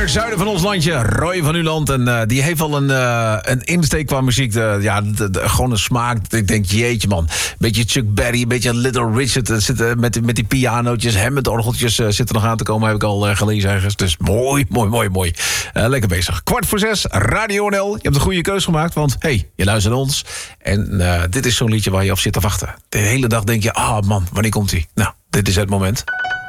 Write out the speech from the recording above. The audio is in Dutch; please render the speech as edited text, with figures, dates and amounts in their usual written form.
zuiden van ons landje, Roy van Uland. En die heeft al een insteek qua muziek. Gewoon een smaak. Ik denk, jeetje man. Beetje Chuck Berry, een beetje Little Richard. Met die pianootjes, Hammond-orgeltjes zitten nog aan te komen. Heb ik al gelezen ergens. Dus mooi. Lekker bezig. 5:45, Radio NL. Je hebt een goede keus gemaakt, want hey, je luistert naar ons. En dit is zo'n liedje waar je op zit te wachten. De hele dag denk je, man, wanneer komt hij? Nou, dit is het moment.